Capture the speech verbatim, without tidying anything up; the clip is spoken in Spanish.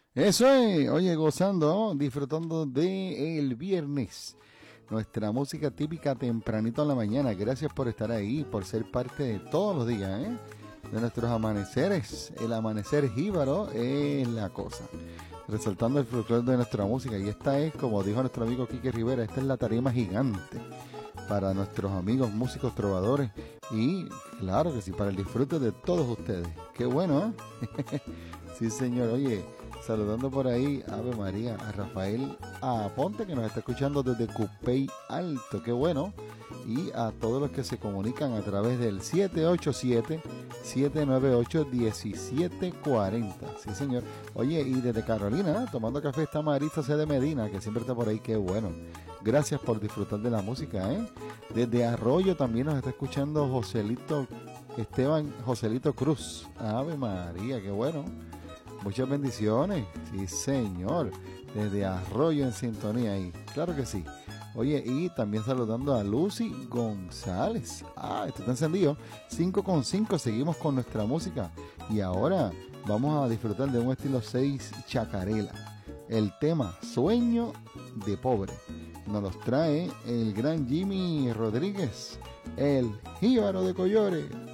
Eso es, oye, gozando, disfrutando de el viernes. Nuestra música típica tempranito en la mañana. Gracias por estar ahí, por ser parte de todos los días, ¿eh? De nuestros amaneceres. El amanecer jíbaro es la cosa. Resaltando el folclore de nuestra música. Y esta es, como dijo nuestro amigo Quique Rivera, esta es la tarima gigante para nuestros amigos músicos trovadores. Y claro que sí, para el disfrute de todos ustedes. Qué bueno, ¿eh? Sí, señor. Oye, saludando por ahí, Ave María, a Rafael Aponte, que nos está escuchando desde Cupey Alto, qué bueno, y a todos los que se comunican a través del siete ocho siete, siete nueve ocho, uno siete cuatro cero. Sí, señor. Oye, y desde Carolina, ¿eh? Tomando café está Marisa C. de Medina, que siempre está por ahí, qué bueno. Gracias por disfrutar de la música, ¿eh? Desde Arroyo también nos está escuchando Joselito, Esteban Joselito Cruz. Ave María, qué bueno. Muchas bendiciones, sí señor, desde Arroyo en sintonía ahí, claro que sí. Oye, y también saludando a Lucy González. Ah, esto está encendido. cinco con cinco, seguimos con nuestra música. Y ahora vamos a disfrutar de un estilo seis chacarela. El tema Sueño de Pobre. Nos los trae el gran Jimmy Rodríguez, el jíbaro de Collores.